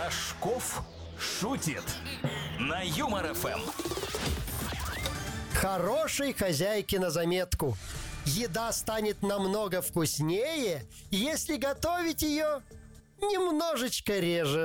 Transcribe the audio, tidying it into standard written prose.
Рожков шутит на Юмор ФМ. Хорошей хозяйке на заметку. Еда станет намного вкуснее, если готовить ее немножечко реже.